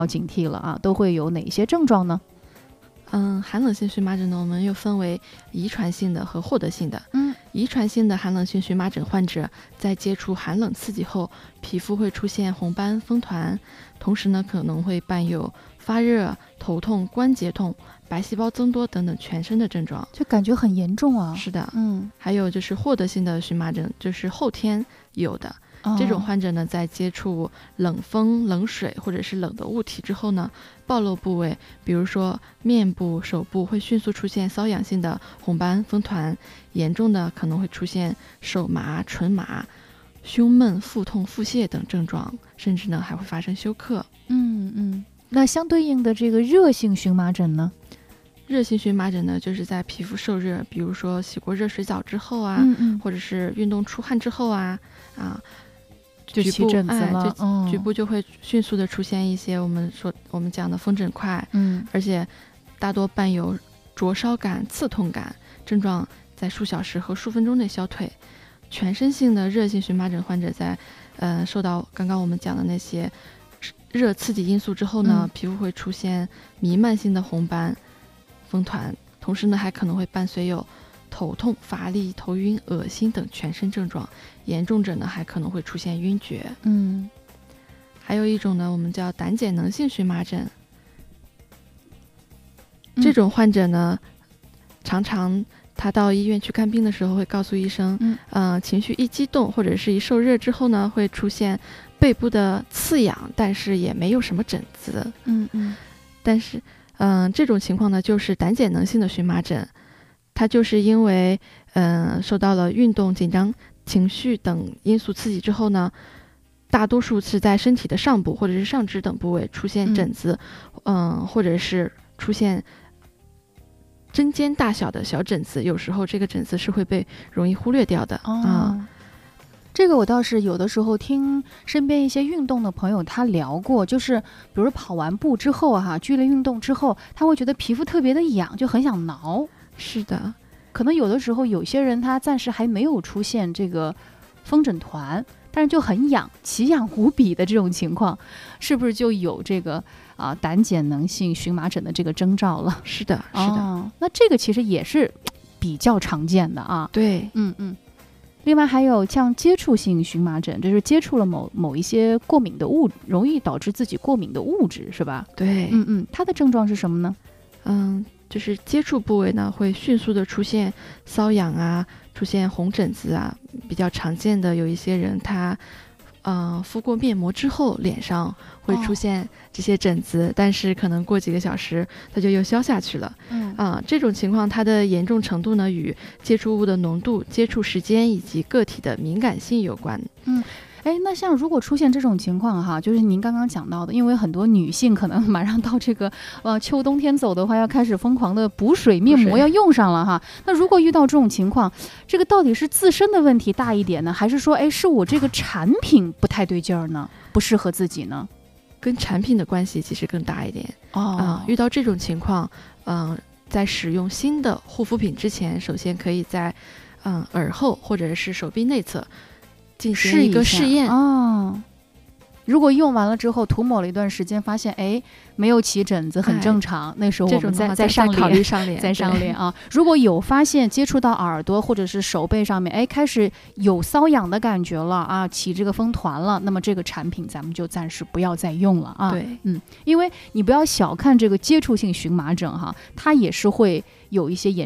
要警惕了啊，都会有哪些症状呢？ 寒冷性荨麻疹呢，我们又分为遗传性的和获得性的。遗传性的寒冷性荨麻疹患者在接触寒冷刺激后，皮肤会出现红斑、风团，同时呢可能会伴有发热、头痛、关节痛、白细胞增多等等全身的症状， 就感觉很严重啊。 是的，还有就是获得性的荨麻疹，就是后天有的。这种患者呢，在接触冷风、冷水或者是冷的物体之后呢，暴露部位，比如说面部、手部会迅速出现瘙痒性的红斑、风团，严重的可能会出现手麻、唇麻、胸闷、腹痛、腹泻等症状，甚至呢还会发生休克。 那相对应的这个热性荨麻疹呢？ 热性荨麻疹呢，就是在皮肤受热，比如说洗过热水澡之后啊，或者是运动出汗之后啊， 就起疹子了， 局部就会迅速的出现一些我们讲的风疹块，而且大多伴有灼烧感、刺痛感，症状在数小时和数分钟内消退。全身性的热性荨麻疹患者在受到刚刚我们讲的那些热刺激因素之后呢，皮肤会出现弥漫性的红斑、风团，同时呢还可能会伴随有头痛、乏力、头晕、恶心等全身症状，严重者呢还可能会出现晕厥。还有一种呢，我们叫胆碱能性荨麻疹。这种患者呢，常常他到医院去看病的时候会告诉医生，情绪一激动或者是一受热之后呢，会出现背部的刺痒，但是也没有什么疹子。但是这种情况呢，就是胆碱能性的荨麻疹。它就是因为受到了运动、紧张、情绪等因素刺激之后呢，大多数是在身体的上部或者是上肢等部位出现疹子，或者是出现针尖大小的小疹子，有时候这个疹子是会被容易忽略掉的。 这个我倒是有的时候听身边一些运动的朋友他聊过，就是比如跑完步之后剧烈运动之后，他会觉得皮肤特别的痒，就很想挠。 是的， 可能有的时候有些人他暂时还没有出现这个风疹团，但是就很痒，奇痒无比的这种情况，是不是就有这个胆碱能性荨麻疹的这个征兆了？ 是的，是的。 那这个其实也是比较常见的啊。 对， 另外还有像接触性荨麻疹，就是接触了某一些过敏的物，容易导致自己过敏的物质，是吧？ 对， 它的症状是什么呢？ 就是接触部位呢会迅速的出现瘙痒啊，出现红疹子啊，比较常见的有一些人他敷过面膜之后脸上会出现这些疹子，但是可能过几个小时它就又消下去了。这种情况它的严重程度呢与接触物的浓度、接触时间以及个体的敏感性有关。 那像如果出现这种情况就是您刚刚讲到的，因为很多女性可能马上到这个秋冬天走的话，要开始疯狂的补水，面膜要用上了那如果遇到这种情况，这个到底是自身的问题大一点呢，还是说是我这个产品不太对劲儿呢，不适合自己呢？ 跟产品的关系其实更大一点。遇到这种情况，在使用新的护肤品之前，首先可以在耳后或者是手臂内侧进行一个试验。如果用完了之后涂抹了一段时间，发现没有起疹子，很正常，那时候我们再考虑上脸， 再上脸如果有发现接触到耳朵或者是手背上面，开始有瘙痒的感觉了起这个风团了，那么这个产品咱们就暂时不要再用了对， 因为你不要小看这个接触性荨麻疹它也是会有一些